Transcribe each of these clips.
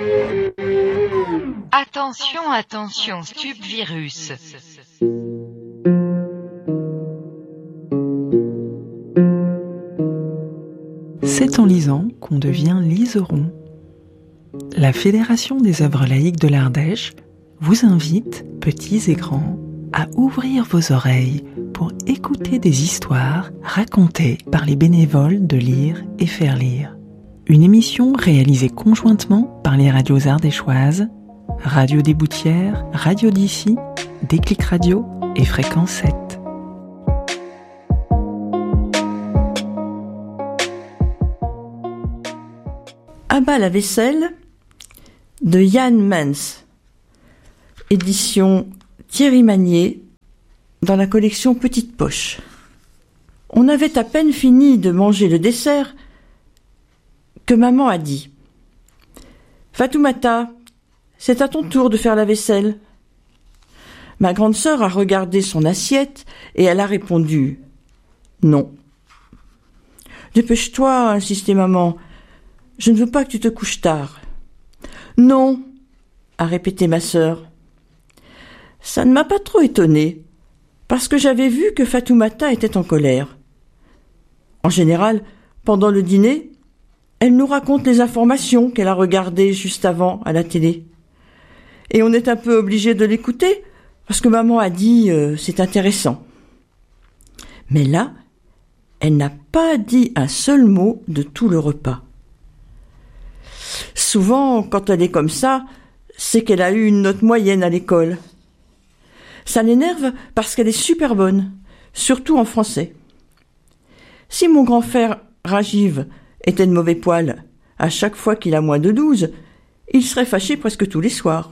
Attention, attention, stupvirus. C'est en lisant qu'on devient liseron. La Fédération des œuvres laïques de l'Ardèche vous invite, petits et grands, à ouvrir vos oreilles pour écouter des histoires racontées par les bénévoles de Lire et Faire Lire. Une émission réalisée conjointement par les radios ardéchoises, Radio des Boutières, Radio d'Issy, Déclic Radio et Fréquence 7. À bas la vaisselle de Yann Mans, édition Thierry Magnier, dans la collection Petite Poche. On avait à peine fini de manger le dessert que maman a dit « Fatoumata, c'est à ton tour de faire la vaisselle. » Ma grande sœur a regardé son assiette et elle a répondu « Non. »« Dépêche-toi, » insistait maman. « Je ne veux pas que tu te couches tard. »« Non, » a répété ma sœur. Ça ne m'a pas trop étonnée, parce que j'avais vu que Fatoumata était en colère. En général, pendant le dîner, elle nous raconte les informations qu'elle a regardées juste avant à la télé. Et on est un peu obligé de l'écouter, parce que maman a dit c'est intéressant. Mais là, elle n'a pas dit un seul mot de tout le repas. Souvent, quand elle est comme ça, c'est qu'elle a eu une note moyenne à l'école. Ça l'énerve parce qu'elle est super bonne, surtout en français. Si mon grand frère Rajiv était de mauvais poil à chaque fois qu'il a moins de 12, il serait fâché presque tous les soirs.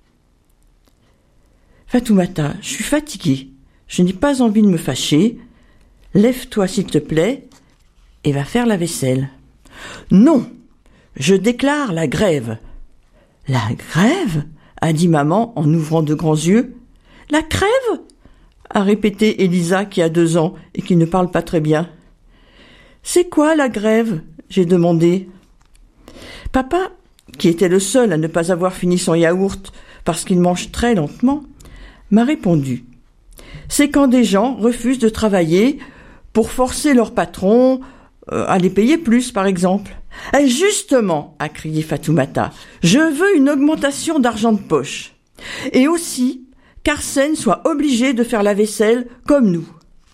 Fatoumata, je suis fatiguée, je n'ai pas envie de me fâcher. Lève-toi s'il te plaît et va faire la vaisselle. Non, je déclare la grève. La grève ? A dit maman en ouvrant de grands yeux. La crève ? A répété Elisa qui a 2 ans et qui ne parle pas très bien. C'est quoi la grève ? J'ai demandé. Papa, qui était le seul à ne pas avoir fini son yaourt parce qu'il mange très lentement, m'a répondu. C'est quand des gens refusent de travailler pour forcer leur patron à les payer plus, par exemple. Et justement, a crié Fatoumata, je veux une augmentation d'argent de poche. Et aussi qu'Arsène soit obligé de faire la vaisselle comme nous.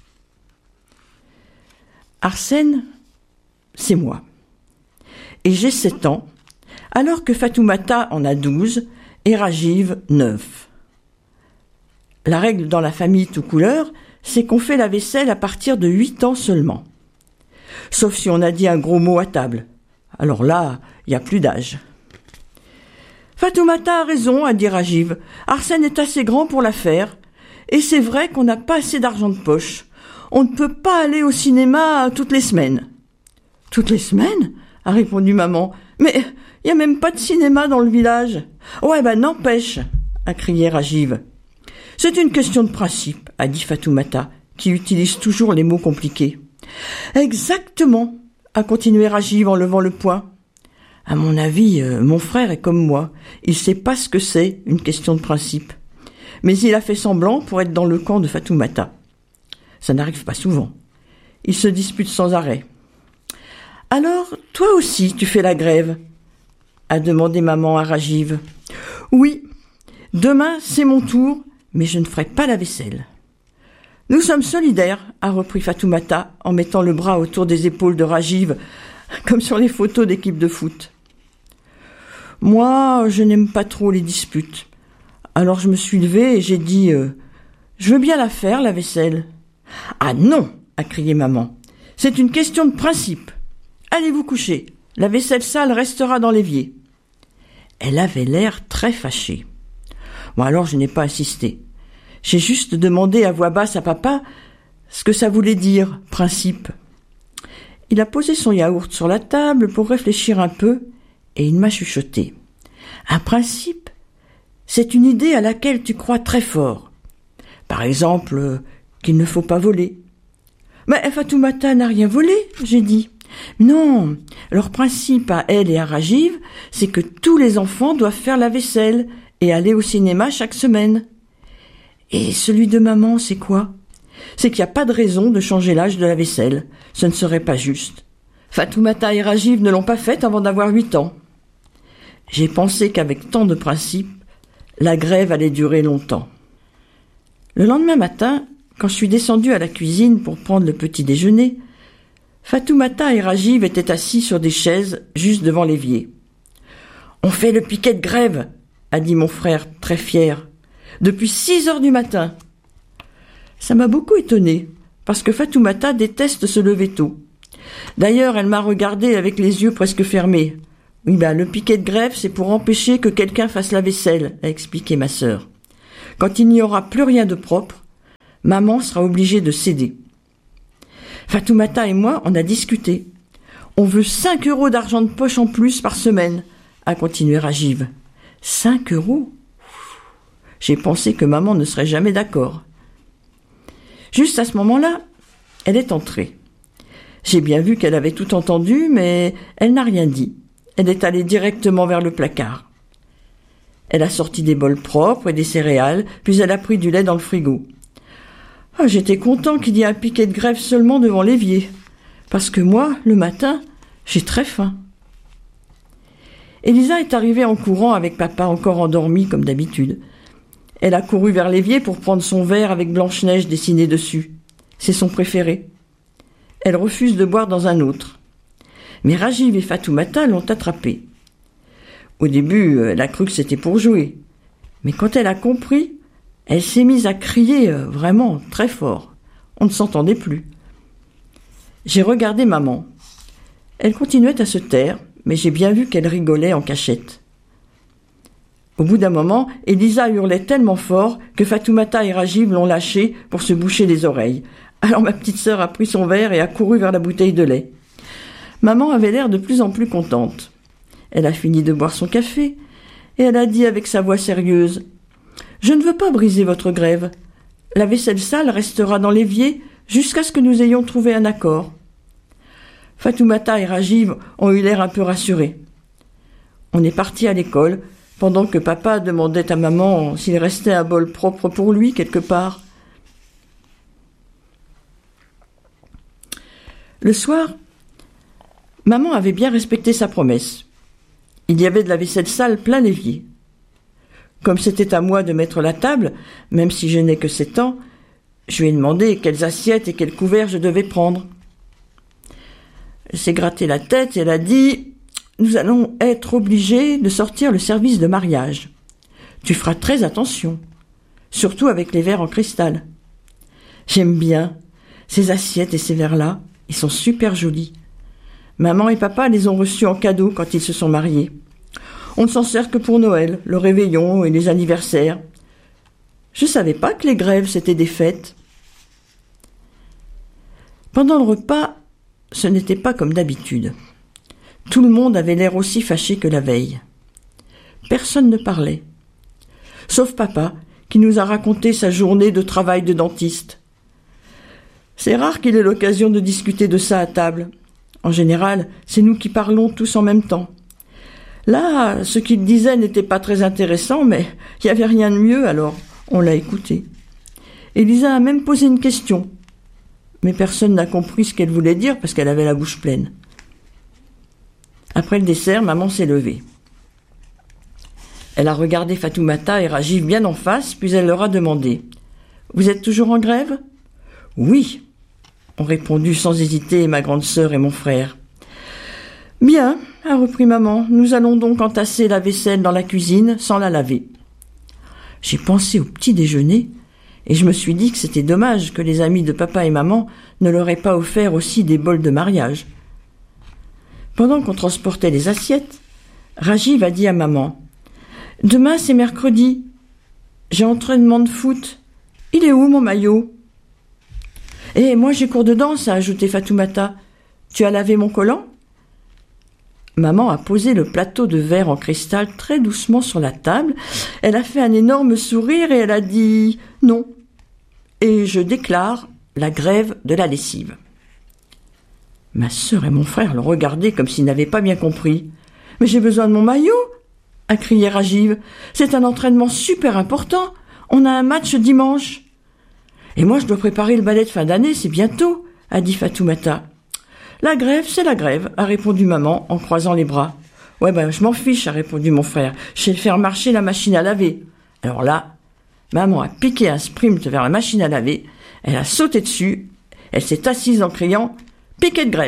Arsène, c'est moi. Et j'ai 7 ans, alors que Fatoumata en a 12 et Rajiv 9. La règle dans la famille tout couleur, c'est qu'on fait la vaisselle à partir de 8 ans seulement. Sauf si on a dit un gros mot à table. Alors là, il n'y a plus d'âge. Fatoumata a raison, a dit Rajiv. Arsène est assez grand pour la faire. Et c'est vrai qu'on n'a pas assez d'argent de poche. On ne peut pas aller au cinéma toutes les semaines. Toutes les semaines ? A répondu maman. Mais il n'y a même pas de cinéma dans le village. Ouais, n'empêche, a crié Rajiv. C'est une question de principe, a dit Fatoumata, qui utilise toujours les mots compliqués. Exactement, a continué Rajiv en levant le poing. À mon avis, mon frère est comme moi. Il sait pas ce que c'est, une question de principe. Mais il a fait semblant pour être dans le camp de Fatoumata. Ça n'arrive pas souvent. Ils se disputent sans arrêt. Alors, toi aussi, tu fais la grève ? A demandé maman à Rajiv. Oui, demain, c'est mon tour, mais je ne ferai pas la vaisselle. Nous sommes solidaires, a repris Fatoumata en mettant le bras autour des épaules de Rajiv, comme sur les photos d'équipe de foot. Moi, je n'aime pas trop les disputes. Alors je me suis levée et j'ai dit « Je veux bien la faire, la vaisselle. »« Ah non !» a crié maman. « C'est une question de principe. Allez vous coucher. La vaisselle sale restera dans l'évier. » Elle avait l'air très fâchée. Bon, alors je n'ai pas insisté. J'ai juste demandé à voix basse à papa ce que ça voulait dire, principe. Il a posé son yaourt sur la table pour réfléchir un peu et il m'a chuchoté. Un principe, c'est une idée à laquelle tu crois très fort. Par exemple, qu'il ne faut pas voler. Mais Fatoumata n'a rien volé, j'ai dit. Non, leur principe à elle et à Rajiv, c'est que tous les enfants doivent faire la vaisselle et aller au cinéma chaque semaine. Et celui de maman, c'est quoi? C'est qu'il n'y a pas de raison de changer l'âge de la vaisselle. Ce ne serait pas juste. Fatoumata et Rajiv ne l'ont pas faite avant d'avoir 8 ans. J'ai pensé qu'avec tant de principes, la grève allait durer longtemps. Le lendemain matin, quand je suis descendue à la cuisine pour prendre le petit déjeuner, Fatoumata et Rajiv étaient assis sur des chaises juste devant l'évier. « On fait le piquet de grève !» a dit mon frère, très fier. « Depuis 6 heures du matin !» Ça m'a beaucoup étonnée, parce que Fatoumata déteste se lever tôt. D'ailleurs, elle m'a regardée avec les yeux presque fermés. « Oui, le piquet de grève, c'est pour empêcher que quelqu'un fasse la vaisselle », a expliqué ma sœur. « Quand il n'y aura plus rien de propre, maman sera obligée de céder. » Fatoumata et moi, on a discuté. « On veut 5 € d'argent de poche en plus par semaine », a continué Rajiv. 5 €? J'ai pensé que maman ne serait jamais d'accord. Juste à ce moment-là, elle est entrée. J'ai bien vu qu'elle avait tout entendu, mais elle n'a rien dit. Elle est allée directement vers le placard. Elle a sorti des bols propres et des céréales, puis elle a pris du lait dans le frigo. J'étais content qu'il y ait un piquet de grève seulement devant l'évier, parce que moi, le matin, j'ai très faim. Elisa est arrivée en courant avec papa encore endormi comme d'habitude. Elle a couru vers l'évier pour prendre son verre avec Blanche-Neige dessinée dessus. C'est son préféré. Elle refuse de boire dans un autre. Mais Rajiv et Fatoumata l'ont attrapée. Au début, elle a cru que c'était pour jouer. Mais quand elle a compris, elle s'est mise à crier vraiment très fort. On ne s'entendait plus. J'ai regardé maman. Elle continuait à se taire, mais j'ai bien vu qu'elle rigolait en cachette. Au bout d'un moment, Elisa hurlait tellement fort que Fatoumata et Rajiv l'ont lâchée pour se boucher les oreilles. Alors ma petite sœur a pris son verre et a couru vers la bouteille de lait. Maman avait l'air de plus en plus contente. Elle a fini de boire son café et elle a dit avec sa voix sérieuse « Je ne veux pas briser votre grève. La vaisselle sale restera dans l'évier jusqu'à ce que nous ayons trouvé un accord. » Fatoumata et Rajiv ont eu l'air un peu rassurés. On est parti à l'école pendant que papa demandait à maman s'il restait un bol propre pour lui quelque part. Le soir, maman avait bien respecté sa promesse. Il y avait de la vaisselle sale plein l'évier. Comme c'était à moi de mettre la table, même si je n'ai que 7 ans, je lui ai demandé quelles assiettes et quels couverts je devais prendre. Elle s'est gratté la tête et elle a dit « Nous allons être obligés de sortir le service de mariage. Tu feras très attention, surtout avec les verres en cristal. J'aime bien ces assiettes et ces verres-là. Ils sont super jolis. Maman et papa les ont reçus en cadeau quand ils se sont mariés. On ne s'en sert que pour Noël, le réveillon et les anniversaires. Je savais pas que les grèves, c'était des fêtes. » Pendant le repas, ce n'était pas comme d'habitude. Tout le monde avait l'air aussi fâché que la veille. Personne ne parlait. Sauf papa, qui nous a raconté sa journée de travail de dentiste. C'est rare qu'il ait l'occasion de discuter de ça à table. En général, c'est nous qui parlons tous en même temps. Là, ce qu'il disait n'était pas très intéressant, mais il n'y avait rien de mieux, alors on l'a écouté. Elisa a même posé une question, mais personne n'a compris ce qu'elle voulait dire parce qu'elle avait la bouche pleine. Après le dessert, maman s'est levée. Elle a regardé Fatoumata et Rajiv bien en face, puis elle leur a demandé « Vous êtes toujours en grève ?»« Oui », ont répondu sans hésiter ma grande sœur et mon frère. « Bien », a repris maman, « nous allons donc entasser la vaisselle dans la cuisine sans la laver. » J'ai pensé au petit déjeuner et je me suis dit que c'était dommage que les amis de papa et maman ne leur aient pas offert aussi des bols de mariage. Pendant qu'on transportait les assiettes, Rajiv a dit à maman « Demain c'est mercredi. J'ai entraînement de foot. Il est où mon maillot ?»« Et moi j'ai cours de danse, a ajouté Fatoumata. Tu as lavé mon collant ?» Maman a posé le plateau de verre en cristal très doucement sur la table. Elle a fait un énorme sourire et elle a dit « Non. Et je déclare la grève de la lessive. » Ma sœur et mon frère le regardaient comme s'ils n'avaient pas bien compris. « Mais j'ai besoin de mon maillot !» a crié Rajiv. « C'est un entraînement super important. On a un match dimanche. »« Et moi, je dois préparer le ballet de fin d'année, c'est bientôt, » a dit Fatoumata. « La grève, c'est la grève, » a répondu maman en croisant les bras. « Ouais, je m'en fiche, » a répondu mon frère. « Je sais faire marcher la machine à laver. » Alors là, maman a piqué un sprint vers la machine à laver. Elle a sauté dessus. Elle s'est assise en criant « Piquet de grève !»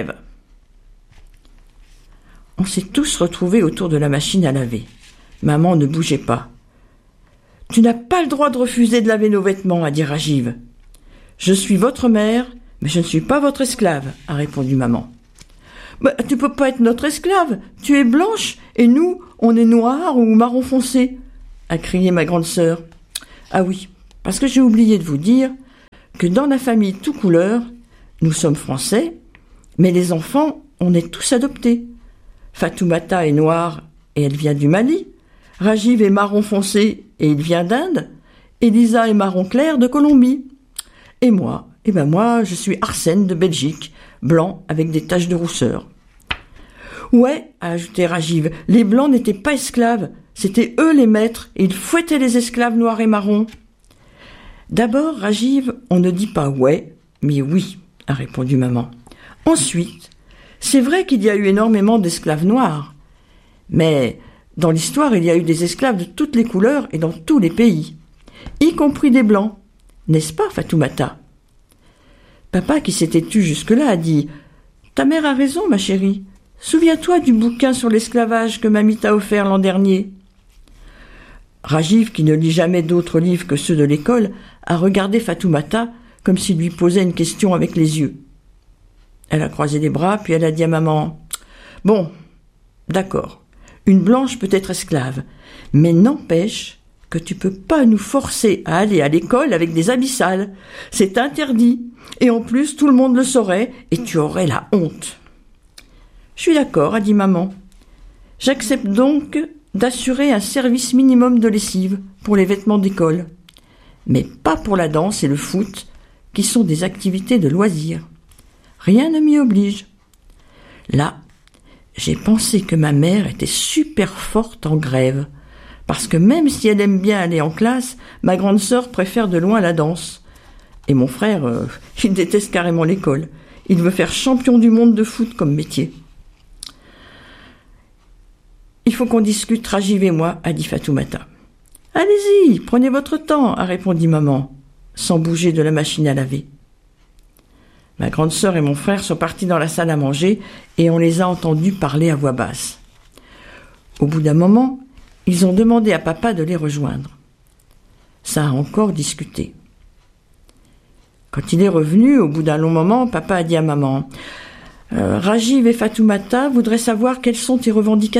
On s'est tous retrouvés autour de la machine à laver. Maman ne bougeait pas. « Tu n'as pas le droit de refuser de laver nos vêtements, » a dit Rajiv. « Je suis votre mère, mais je ne suis pas votre esclave, » a répondu maman. « Tu peux pas être notre esclave, tu es blanche, et nous, on est noir ou marron foncé, » a crié ma grande sœur. « Ah oui, parce que j'ai oublié de vous dire que dans la famille tout couleur, nous sommes français, mais les enfants, on est tous adoptés. Fatoumata est noire et elle vient du Mali. Rajiv est marron foncé et il vient d'Inde. Elisa est marron clair de Colombie. Et moi, je suis Arsène de Belgique, blanc avec des taches de rousseur. Ouais, a ajouté Rajiv, les blancs n'étaient pas esclaves, c'étaient eux les maîtres et ils fouettaient les esclaves noirs et marrons. D'abord, Rajiv, on ne dit pas ouais, mais oui, a répondu maman. Ensuite, c'est vrai qu'il y a eu énormément d'esclaves noirs, mais dans l'histoire, il y a eu des esclaves de toutes les couleurs et dans tous les pays, y compris des blancs, n'est-ce pas, Fatoumata? Papa, qui s'était tu jusque-là, a dit « Ta mère a raison, ma chérie. Souviens-toi du bouquin sur l'esclavage que mamie t'a offert l'an dernier. » Rajiv, qui ne lit jamais d'autres livres que ceux de l'école, a regardé Fatoumata comme s'il lui posait une question avec les yeux. Elle a croisé les bras, puis elle a dit à maman « Bon, d'accord, une blanche peut être esclave, mais n'empêche que tu peux pas nous forcer à aller à l'école avec des habits sales. C'est interdit, et en plus tout le monde le saurait, et tu aurais la honte. » « Je suis d'accord, a dit maman. J'accepte donc d'assurer un service minimum de lessive pour les vêtements d'école, mais pas pour la danse et le foot, qui sont des activités de loisirs. Rien ne m'y oblige. Là, j'ai pensé que ma mère était super forte en grève, parce que même si elle aime bien aller en classe, ma grande sœur préfère de loin la danse. Et mon frère, il déteste carrément l'école. Il veut faire champion du monde de foot comme métier. « Il faut qu'on discute, Rajiv et moi, » a dit Fatoumata. « Allez-y, prenez votre temps, » a répondu maman, sans bouger de la machine à laver. Ma grande sœur et mon frère sont partis dans la salle à manger et on les a entendus parler à voix basse. Au bout d'un moment, ils ont demandé à papa de les rejoindre. Ça a encore discuté. Quand il est revenu, au bout d'un long moment, papa a dit à maman « Rajiv et Fatoumata voudraient savoir quelles sont tes revendications. »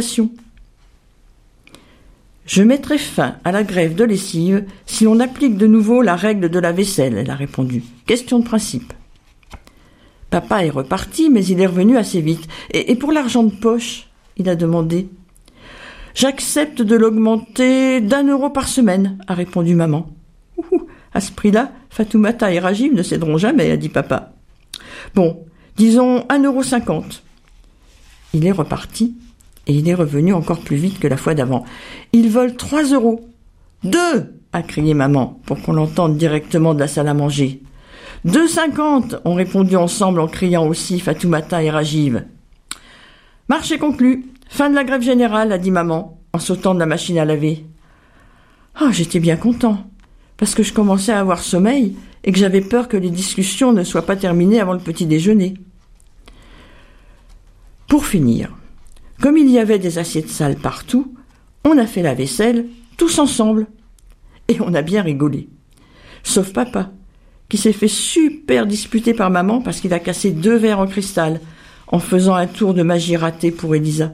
« Je mettrai fin à la grève de lessive si on applique de nouveau la règle de la vaisselle, » elle a répondu. « Question de principe. » Papa est reparti, mais il est revenu assez vite. « Et pour l'argent de poche ?» il a demandé. « J'accepte de l'augmenter d'1 € par semaine, » a répondu maman. « À ce prix-là, Fatoumata et Rajiv ne céderont jamais, » a dit papa. « Bon, disons 1,50 €. Il est reparti. Et il est revenu encore plus vite que la fois d'avant. « Ils veulent 3 €. »« 2 !» a crié maman, pour qu'on l'entende directement de la salle à manger. « 2,50 !» ont répondu ensemble en criant aussi Fatoumata et Rajiv. « Marché conclu. Fin de la grève générale, » a dit maman, en sautant de la machine à laver. Ah, j'étais bien content, parce que je commençais à avoir sommeil et que j'avais peur que les discussions ne soient pas terminées avant le petit déjeuner. Pour finir, comme il y avait des assiettes sales partout, on a fait la vaisselle tous ensemble. Et on a bien rigolé. Sauf papa, qui s'est fait super disputer par maman parce qu'il a cassé 2 verres en cristal en faisant un tour de magie raté pour Elisa.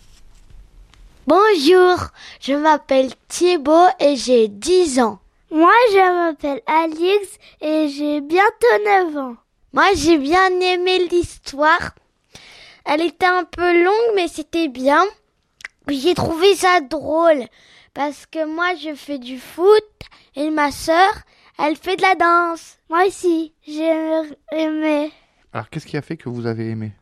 Bonjour, je m'appelle Thibaut et j'ai 10 ans. Moi, je m'appelle Alix et j'ai bientôt 9 ans. Moi, j'ai bien aimé l'histoire. Elle était un peu longue, mais c'était bien. J'ai trouvé ça drôle, parce que moi, je fais du foot, et ma sœur, elle fait de la danse. Moi aussi, j'ai aimé. Alors, qu'est-ce qui a fait que vous avez aimé ?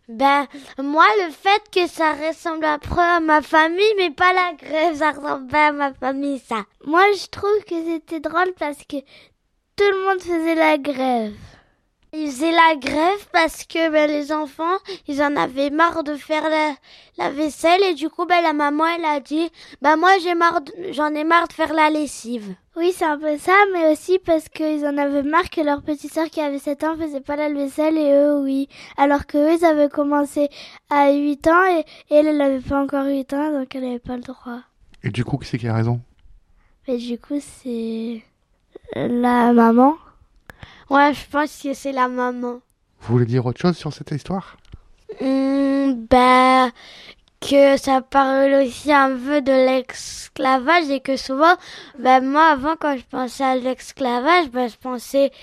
Ben, moi, le fait que ça ressemble après à ma famille, mais pas la grève, ça ressemble pas à ma famille, ça. Moi, je trouve que c'était drôle parce que tout le monde faisait la grève. Ils faisaient la grève parce que les enfants, ils en avaient marre de faire la vaisselle et du coup la maman elle a dit moi j'en ai marre de faire la lessive. Oui, c'est un peu ça, mais aussi parce qu'ils en avaient marre que leur petite sœur qui avait 7 ans faisait pas la vaisselle et eux oui. Alors que eux ils avaient commencé à 8 ans et elle avait pas encore 8 ans donc elle avait pas le droit. Et du coup, qui c'est qui a raison? Mais du coup c'est la maman. Ouais, je pense que c'est la maman. Vous voulez dire autre chose sur cette histoire? Que ça parle aussi un peu de l'esclavage et que souvent, moi avant quand je pensais à l'esclavage, je pensais